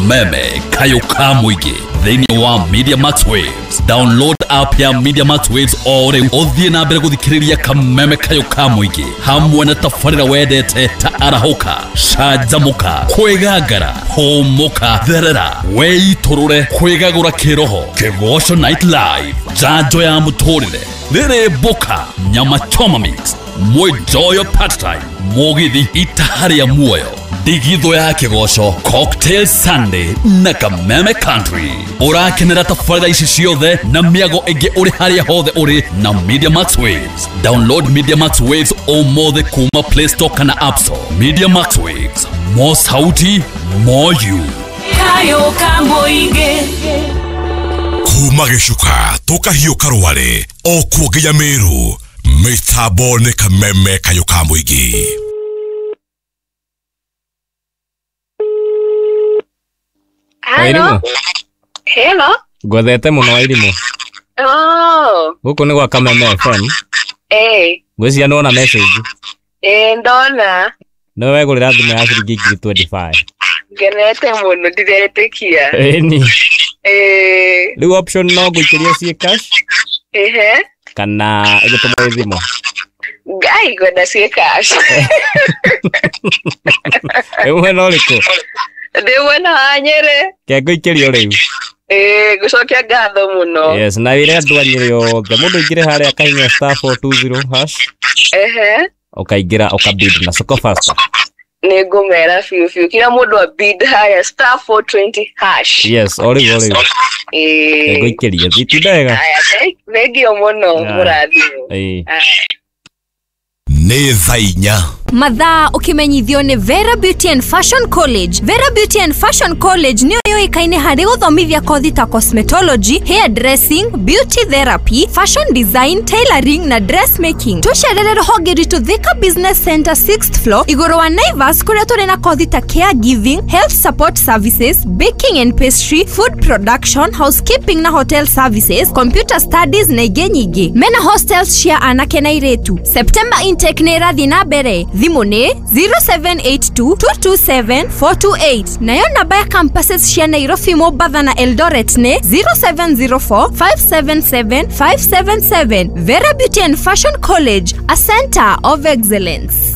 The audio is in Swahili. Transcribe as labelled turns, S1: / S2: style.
S1: Kameme Kayoka Muigi. Then you want Media Max Waves. Download app ya Media Max Waves ore othie na mbere guthikiriria Kameme Kayoka Muigi. Hamwe na tafarira wedete ta arahoka, shajamuka, kwegagara, homoka, therera, weiturure, kwegagura kiroho, Kegosho Night Live, Janjo ya mutorire, Lere Boka, Nyama Choma Mix, Mwejoyo Party Time, Mogithi itahari ya muoyo, Digitho ya Kegosho, Cocktail Sunday, na Kameme Country. Urakenera tafarira ici ciothe na miago ege uri haria hothe uri na Media Max Waves. Download Media Max Waves omothe kuma Play Store kana App Store. Media Max Waves, more sauti, more you.
S2: Kayoka Muigi.
S3: Kuma Gicuka toka hiyo Karwale o kuogeya Meru, mitambo ni Kameme Kayoka Muigi.
S4: Hello.
S5: Hello.
S4: Gwethete muno wairimu.
S5: Oh.
S4: Guku ni gwa Kameme FM. Gwĩcia nona message.
S5: Ndona.
S4: No wegurira thimũ ya ciringi 25.
S5: Ngenete muno ndiretekia.
S4: Ni. Rĩu option no gũikĩria ciĩ cash. Kana ĩgũtũmĩre thimũ.
S5: Ngai gwenda ciĩ cash.
S4: Mwena ũrĩkũ?
S5: Ndĩ mwena wa Nyeri.
S4: Ke ngũikĩrio rĩu.
S5: Gucokia ngatho muno.
S4: Yes, na wĩre andũ a Nyeri othe mũndũ ingĩre harĩa akahinya *420#. Ukaingira ukabid na soko faster.
S5: Nĩngũmera fiu kila mũndũ a bid haya *420#.
S4: Yes, ori. Ngũikĩria thitindega.
S5: Thengio muno mũrathimo.
S3: Nĩ thainya.
S2: Mathaa ukimenyithio ni Vera Beauty and Fashion College. Vera Beauty and Fashion College niyo yoikaine hari guthomithia kothi ta cosmetology, hairdressing, beauty therapy, fashion design, tailoring na dressmaking. Tucerere ruhonge ritu Thika Business Center 6th floor iguru wa Naivas kuria turi na kothi ta caregiving, health support services, baking and pastry, food production, housekeeping na hotel services, computer studies na ingĩ nyingĩ. Mena hostels cia anake na airĩtu. September intake ni irathi na mbere. Thimu ni 0782227428. Nayo namba ya campuses cia Nairobi, Mombasa na Eldoret ni 0704577577. Vera Beauty and Fashion College, a center of excellence.